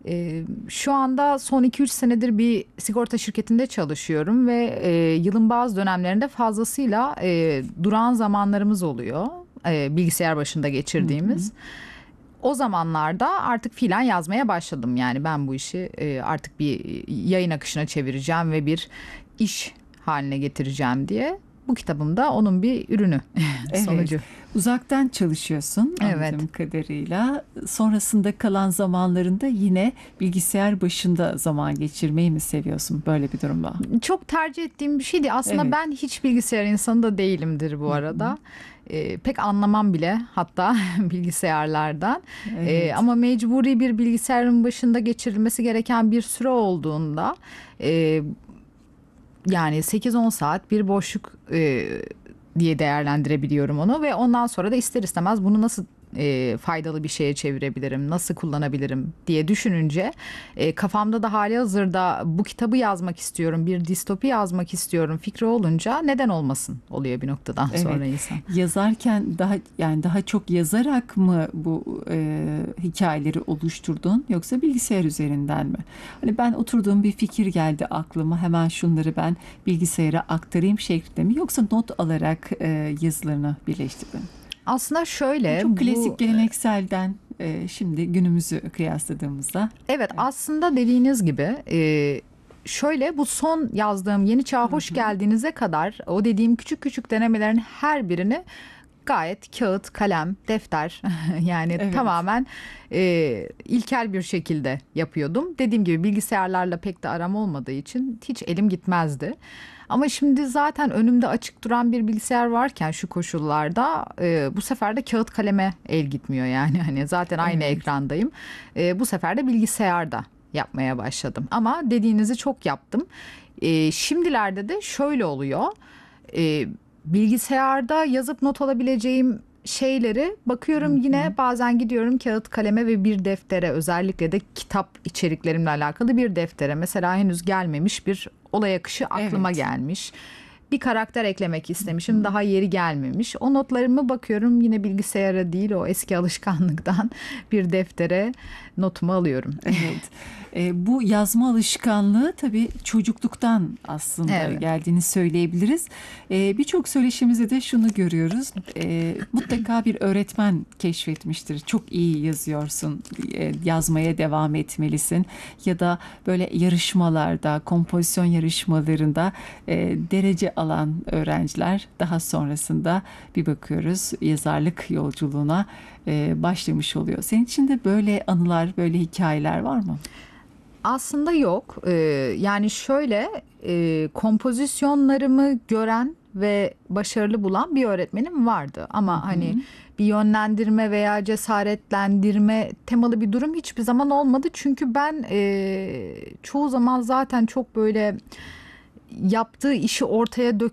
Şu anda son 2-3 senedir bir sigorta şirketinde çalışıyorum ve yılın bazı dönemlerinde fazlasıyla durağan zamanlarımız oluyor. Bilgisayar başında geçirdiğimiz. O zamanlarda artık fiilen yazmaya başladım. Yani ben bu işi artık bir yayın akışına çevireceğim ve bir iş haline getireceğim diye. Bu kitabım da onun bir ürünü, sonucu. Evet. Uzaktan çalışıyorsun anladığım Evet. kadarıyla. Sonrasında kalan zamanlarında yine bilgisayar başında zaman geçirmeyi mi seviyorsun böyle bir durumda? Çok tercih ettiğim bir şeydi. Aslında Evet. ben hiç bilgisayar insanı da değilimdir bu arada. Pek anlamam bile hatta bilgisayarlardan. Evet. Ama mecburi bir bilgisayarın başında geçirilmesi gereken bir süre olduğunda yani 8-10 saat bir boşluk diye değerlendirebiliyorum onu ve ondan sonra da ister istemez bunu nasıl faydalı bir şeye çevirebilirim, nasıl kullanabilirim diye düşününce kafamda da hali hazırda bu kitabı yazmak istiyorum, bir distopi yazmak istiyorum fikri olunca neden olmasın oluyor bir noktadan sonra insan. Yazarken daha çok yazarak mı bu hikayeleri oluşturdun yoksa bilgisayar üzerinden mi? Hani ben oturduğum bir fikir geldi aklıma, hemen şunları ben bilgisayara aktarayım şeklinde mi, yoksa not alarak yazılarını birleştirdin? Aslında şöyle, Çok klasik gelenekselden şimdi günümüzü kıyasladığımızda. Evet, aslında dediğiniz gibi şöyle, bu son yazdığım Yeni Çağ'a Hoş Geldinize kadar o dediğim küçük küçük denemelerin her birini gayet kağıt, kalem, defter yani Evet. tamamen ilkel bir şekilde yapıyordum. Dediğim gibi bilgisayarlarla pek de aram olmadığı için hiç elim gitmezdi. Ama şimdi zaten önümde açık duran bir bilgisayar varken şu koşullarda bu sefer de kağıt kaleme el gitmiyor yani. Hani zaten aynı Evet. ekrandayım. Bu sefer de bilgisayarda yapmaya başladım. Ama dediğinizi çok yaptım. Şimdilerde de şöyle oluyor. Bilgisayarda yazıp not alabileceğim şeyleri bakıyorum, yine bazen gidiyorum kağıt kaleme ve bir deftere, özellikle de kitap içeriklerimle alakalı bir deftere. Mesela henüz gelmemiş bir olay akışı aklıma Evet. gelmiş. Bir karakter eklemek istemişim, daha yeri gelmemiş. O notlarımı bakıyorum, yine bilgisayara değil o eski alışkanlıktan bir deftere notumu alıyorum. Evet. Bu yazma alışkanlığı tabii çocukluktan aslında Evet. geldiğini söyleyebiliriz. Birçok söyleşimizde de şunu görüyoruz. Mutlaka bir öğretmen keşfetmiştir. Çok iyi yazıyorsun, yazmaya devam etmelisin. Ya da böyle yarışmalarda, kompozisyon yarışmalarında derece alan öğrenciler daha sonrasında bir bakıyoruz yazarlık yolculuğuna başlamış oluyor. Senin için de böyle anılar, böyle hikayeler var mı? Aslında yok. Yani şöyle, kompozisyonlarımı gören ve başarılı bulan bir öğretmenim vardı. Ama hani bir yönlendirme veya cesaretlendirme temalı bir durum hiçbir zaman olmadı. Çünkü ben çoğu zaman zaten çok böyle yaptığı işi ortaya